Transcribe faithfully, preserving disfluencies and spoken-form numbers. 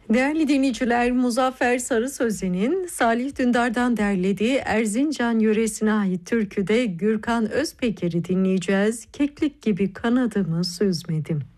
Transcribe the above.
Değerli dinleyiciler, Muzaffer Sarı Sözü'nün Salih Dündar'dan derlediği Erzincan yöresine ait türküde Gürkan Özpeker'i dinleyeceğiz. Keklik gibi kanadımı süzmedim.